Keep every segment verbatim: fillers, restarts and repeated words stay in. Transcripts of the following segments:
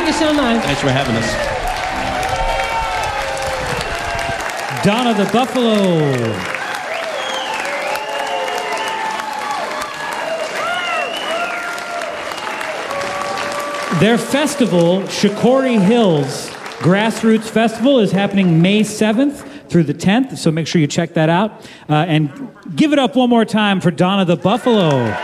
Thank you so much. Thanks for having us. Donna the Buffalo. Their festival, Shikori Hills Grassroots Festival, is happening May seventh through the tenth, so make sure you check that out. Uh, and give it up one more time for Donna the Buffalo.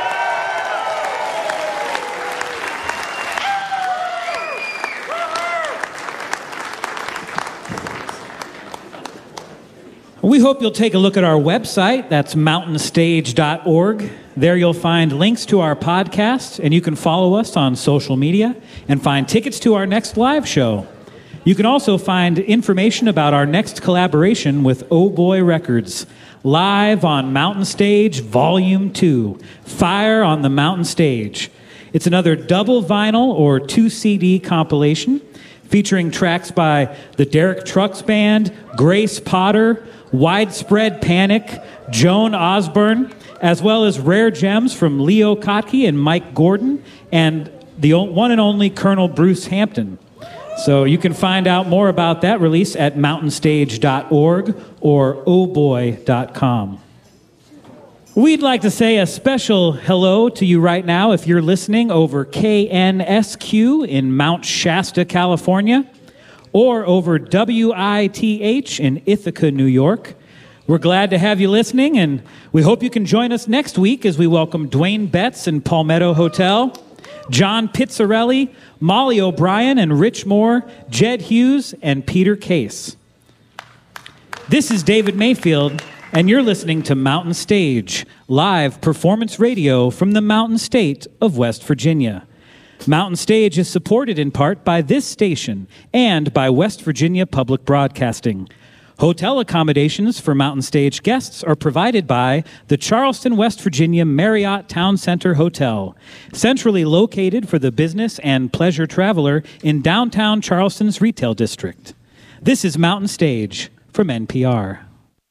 We hope you'll take a look at our website. That's mountain stage dot org. There you'll find links to our podcast, and you can follow us on social media and find tickets to our next live show. You can also find information about our next collaboration with Oh Boy Records, live on Mountain Stage Volume two, Fire on the Mountain Stage. It's another double vinyl or two C D compilation featuring tracks by the Derek Trucks Band, Grace Potter, Widespread Panic, Joan Osborne, as well as rare gems from Leo Kottke and Mike Gordon, and the one and only Colonel Bruce Hampton. So you can find out more about that release at mountain stage dot org or oh boy dot com. We'd like to say a special hello to you right now if you're listening over K N S Q in Mount Shasta, California, or over W I T H in Ithaca, New York. We're glad to have you listening, and we hope you can join us next week as we welcome Dwayne Betts and Palmetto Hotel, John Pizzarelli, Molly O'Brien and Rich Moore, Jed Hughes, and Peter Case. This is David Mayfield, and you're listening to Mountain Stage, live performance radio from the Mountain State of West Virginia. Mountain Stage is supported in part by this station and by West Virginia Public Broadcasting. Hotel accommodations for Mountain Stage guests are provided by the Charleston, West Virginia Marriott Town Center Hotel, centrally located for the business and pleasure traveler in downtown Charleston's retail district. This is Mountain Stage from N P R.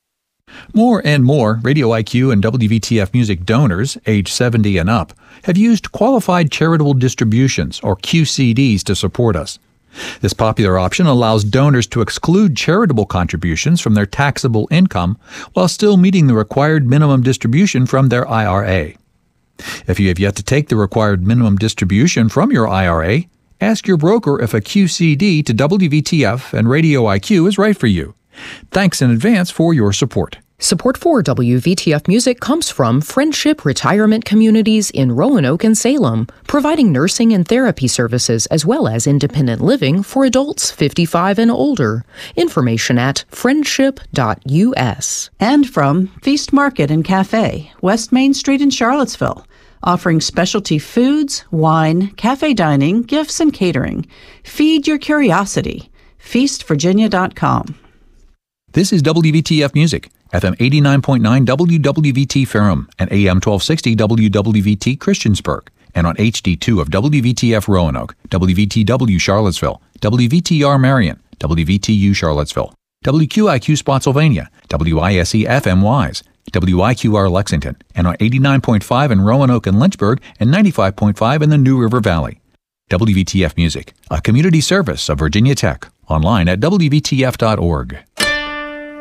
More and more Radio I Q and W V T F Music donors, age seventy and up, have used Qualified Charitable Distributions, or Q C Ds, to support us. This popular option allows donors to exclude charitable contributions from their taxable income while still meeting the required minimum distribution from their I R A. If you have yet to take the required minimum distribution from your I R A, ask your broker if a Q C D to W V T F and Radio I Q is right for you. Thanks in advance for your support. Support for W V T F Music comes from Friendship Retirement Communities in Roanoke and Salem, providing nursing and therapy services as well as independent living for adults fifty-five and older. Information at friendship dot U S. And from Feast Market and Cafe, West Main Street in Charlottesville, offering specialty foods, wine, cafe dining, gifts, and catering. Feed your curiosity. feast virginia dot com. This is W V T F Music, F M eighty-nine point nine W W V T Ferrum and A M twelve sixty W W V T Christiansburg, and on H D two of W V T F Roanoke, W V T W Charlottesville, W V T R Marion, W V T U Charlottesville, W Q I Q Spotsylvania, W I S E F M Wise, W I Q R Lexington, and on eighty-nine point five in Roanoke and Lynchburg, and ninety-five point five in the New River Valley. W V T F Music, a community service of Virginia Tech, online at W V T F dot org.